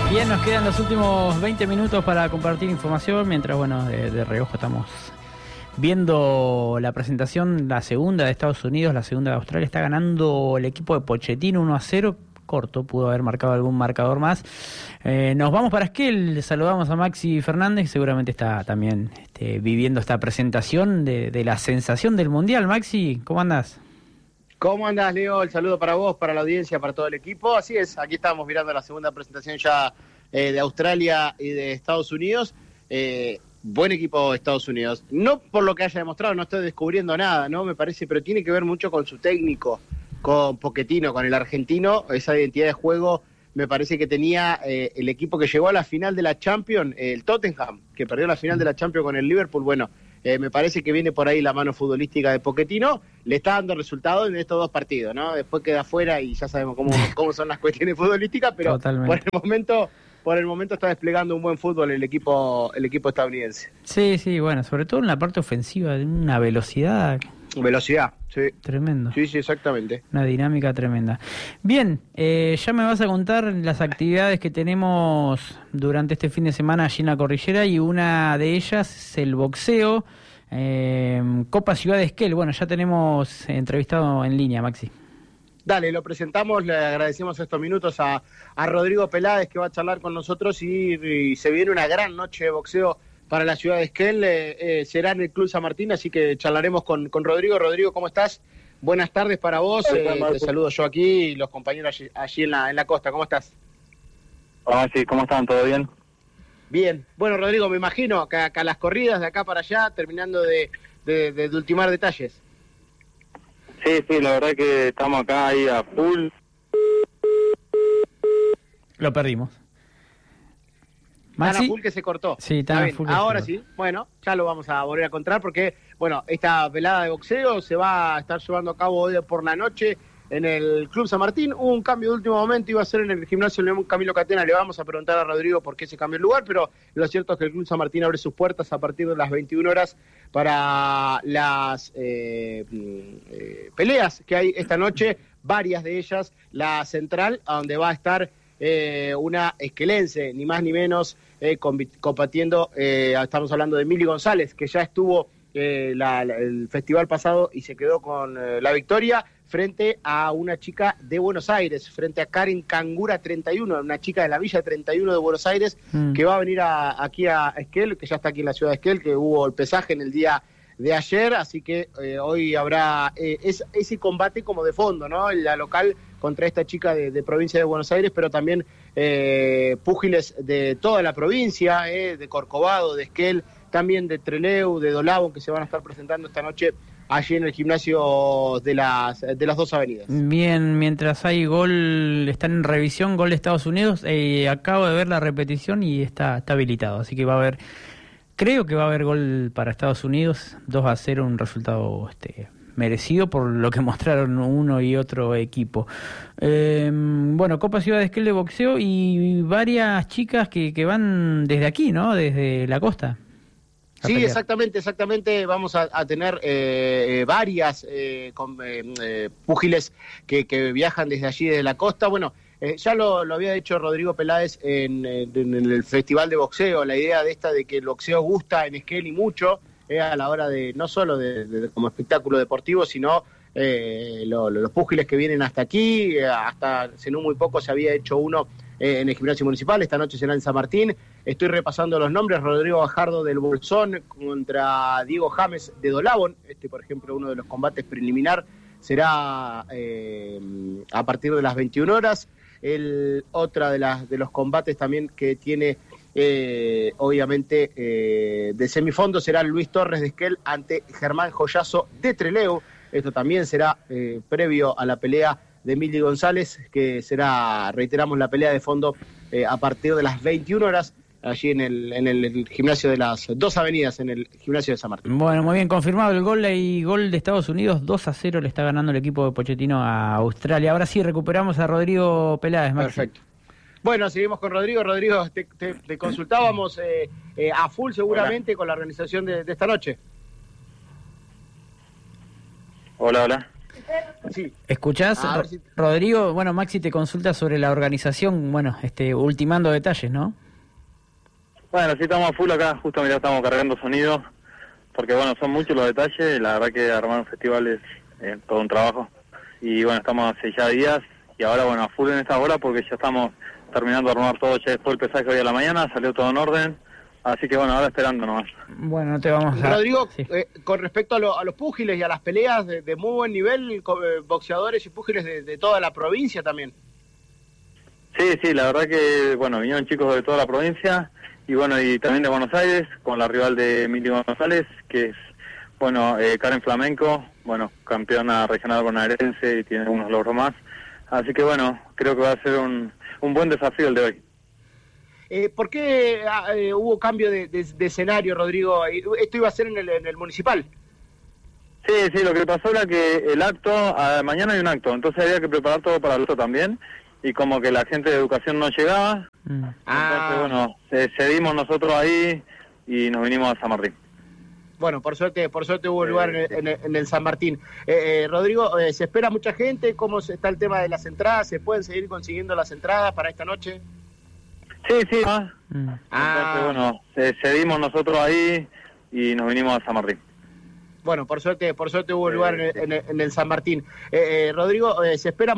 Bien, nos quedan los últimos 20 minutos para compartir información, mientras, bueno, de reojo estamos viendo la presentación, la segunda de Estados Unidos, la segunda de Australia. Está ganando el equipo de Pochettino 1-0, corto, pudo haber marcado algún marcador más. Nos vamos para Esquel, saludamos a Maxi Fernández, seguramente está también viviendo esta presentación de la sensación del Mundial. Maxi, ¿cómo andás? ¿Cómo andás, Leo? El saludo para vos, para la audiencia, para todo el equipo. Así es, aquí estamos mirando la segunda presentación ya de Australia y de Estados Unidos. Buen equipo de Estados Unidos. No por lo que haya demostrado, no estoy descubriendo nada, ¿no? Me parece, pero tiene que ver mucho con su técnico, con Pochettino, con el argentino. Esa identidad de juego me parece que tenía el equipo que llegó a la final de la Champions, el Tottenham, que perdió la final de la Champions con el Liverpool. Bueno, me parece que viene por ahí la mano futbolística de Pochettino, le está dando resultados en estos dos partidos, ¿no? Después queda afuera y ya sabemos cómo son las cuestiones futbolísticas, pero por el momento está desplegando un buen fútbol el equipo estadounidense. Sí, bueno, sobre todo en la parte ofensiva, de una velocidad. Velocidad, sí. Tremendo. Sí, exactamente. Una dinámica tremenda. Bien, ya me vas a contar las actividades que tenemos durante este fin de semana allí en la cordillera, y una de ellas es el boxeo, Copa Ciudad de Esquel. Bueno, ya tenemos entrevistado en línea, Maxi. Dale, lo presentamos, le agradecemos estos minutos a Rodrigo Peláez, que va a charlar con nosotros, y se viene una gran noche de boxeo para la ciudad de Esquel. Será en el Club San Martín, así que charlaremos con Rodrigo. Rodrigo, ¿cómo estás? Buenas tardes para vos, te saludo yo aquí y los compañeros allí en la costa. ¿Cómo estás? Sí, ¿cómo están? ¿Todo bien? Bien. Bueno, Rodrigo, me imagino que acá las corridas de acá para allá, terminando de ultimar detalles. Sí, la verdad que estamos acá ahí a full. Lo perdimos. Tan a full que se cortó. Sí, tan a full. Ahora sí, bueno, ya lo vamos a volver a contar porque, bueno, esta velada de boxeo se va a estar llevando a cabo hoy por la noche en el Club San Martín. Hubo un cambio de último momento, iba a ser en el gimnasio León Camilo Catena. Le vamos a preguntar a Rodrigo por qué se cambió el lugar, pero lo cierto es que el Club San Martín abre sus puertas a partir de las 21 horas para las peleas que hay esta noche, varias de ellas. La central, a donde va a estar una esquelense, ni más ni menos, combatiendo, estamos hablando de Mili González, que ya estuvo el festival pasado y se quedó con la victoria frente a una chica de Buenos Aires, frente a Karen Cangura 31, una chica de la Villa 31 de Buenos Aires, que va a venir aquí a Esquel, que ya está aquí en la ciudad de Esquel, que hubo el pesaje en el día de ayer, así que hoy habrá ese combate como de fondo, ¿no? La local contra esta chica de provincia de Buenos Aires, pero también púgiles de toda la provincia, de Corcovado, de Esquel, también de Trelew, de Dolabo, que se van a estar presentando esta noche allí en el gimnasio de las dos avenidas. Bien, mientras hay gol, están en revisión, gol de Estados Unidos, acabo de ver la repetición y está habilitado, así que va a haber, creo que va a haber gol para Estados Unidos, 2-0, un resultado merecido por lo que mostraron uno y otro equipo. Bueno, Copa Ciudad de Esquel de boxeo y varias chicas que van desde aquí, ¿no? Desde la costa. Sí, exactamente. Vamos a tener varias púgiles que viajan desde allí, desde la costa. Bueno, ya lo había dicho Rodrigo Peláez en el Festival de Boxeo, la idea de que el boxeo gusta en Esquel y mucho, a la hora de no solo de como espectáculo deportivo, sino los púgiles que vienen hasta aquí. Hasta hace no muy poco se había hecho uno en el gimnasio municipal, esta noche será en San Martín. Estoy repasando los nombres: Rodrigo Bajardo del Bolsón contra Diego James de Dolabón. Por ejemplo, uno de los combates preliminar será a partir de las 21 horas. Otra de los combates también que tiene, obviamente, de semifondo será Luis Torres de Esquel ante Germán Joyazo de Trelew. Esto también será previo a la pelea de Mili González, que será, reiteramos, la pelea de fondo a partir de las 21 horas allí en el gimnasio de las dos avenidas, en el gimnasio de San Martín. Bueno, muy bien, confirmado el gol de Estados Unidos, 2-0 le está ganando el equipo de Pochettino a Australia. Ahora sí recuperamos a Rodrigo Peláez, Maxi. Perfecto. Bueno, seguimos con Rodrigo. Rodrigo, te consultábamos a full seguramente. Hola. Con la organización de esta noche. Hola. Sí. ¿Escuchás, A ver si- Rodrigo? Bueno, Maxi te consulta sobre la organización, bueno, ultimando detalles, ¿no? Bueno, sí, estamos a full acá, justo mirá, estamos cargando sonido, porque bueno, son muchos los detalles, la verdad que armar un festival es todo un trabajo. Y bueno, estamos hace ya días, y ahora bueno, a full en esta hora, porque ya estamos terminando de armar todo, ya después el pesaje hoy a la mañana, salió todo en orden, así que bueno, ahora esperando nomás. Bueno, no te vamos a... Rodrigo, Sí. con respecto a los púgiles y a las peleas de muy buen nivel, boxeadores y púgiles de toda la provincia también. Sí, la verdad que bueno, vinieron chicos de toda la provincia, y bueno, y también de Buenos Aires, con la rival de Emilio González, que es, bueno, Karen Flamenco, bueno, campeona regional bonaerense y tiene unos logros más. Así que bueno, creo que va a ser un buen desafío el de hoy. ¿Por qué hubo cambio de escenario, Rodrigo? Esto iba a ser en el municipal. Sí, lo que pasó era que el acto, mañana hay un acto, entonces había que preparar todo para el acto también, y como que la gente de educación no llegaba, entonces bueno, cedimos nosotros ahí y nos vinimos a San Martín. Bueno, por suerte hubo lugar en el San Martín. Rodrigo, ¿se espera mucha gente? ¿Cómo está el tema de las entradas? ¿Se pueden seguir consiguiendo las entradas para esta noche? Sí. Entonces bueno, cedimos nosotros ahí y nos vinimos a San Martín. Bueno, por suerte hubo lugar en el San Martín. Rodrigo, ¿se espera